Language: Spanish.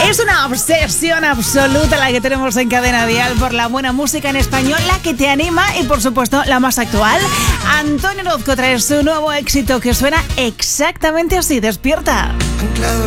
Es una obsesión absoluta la que tenemos en Cadena Dial por la buena música en español, la que te anima y por supuesto la más actual. Antonio Orozco trae su nuevo éxito que suena exactamente así. Despierta. Anclado